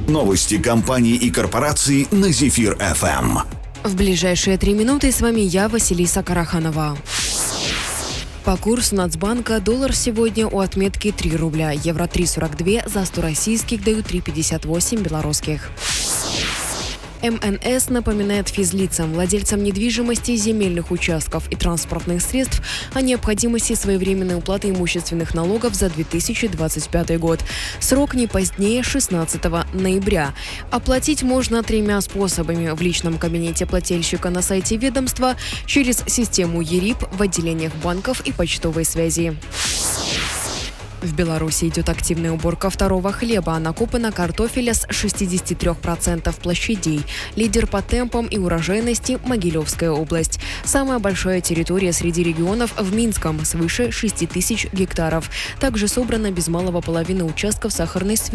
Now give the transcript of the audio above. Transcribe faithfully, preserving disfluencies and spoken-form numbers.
Новости компаний и корпораций на Зефир эф эм. В ближайшие три минуты с вами я, Василиса Караханова. По курсу Нацбанка доллар сегодня у отметки три рубля, евро три сорок два, за сто российских дают три пятьдесят восемь белорусских. эм эн эс напоминает физлицам, владельцам недвижимости, земельных участков и транспортных средств о необходимости своевременной уплаты имущественных налогов за две тысячи двадцать пятый год. Срок не позднее шестнадцатого ноября. Оплатить можно тремя способами: в личном кабинете плательщика на сайте ведомства, через систему ЕРИП, в отделениях банков и почтовой связи. В Беларуси идет активная уборка второго хлеба. Накопано картофеля с шестидесяти трёх процентов площадей. Лидер по темпам и урожайности – Могилевская область. Самая большая территория среди регионов в Минском – свыше шести тысяч гектаров. Также собрано без малого половины участков сахарной свеклы.